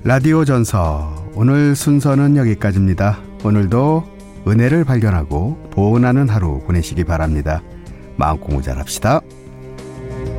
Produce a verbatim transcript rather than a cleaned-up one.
라디오 전서 오늘 순서는 여기까지입니다. 오늘도 은혜를 발견하고 보온하는 하루 보내시기 바랍니다. 마음공부 잘합시다.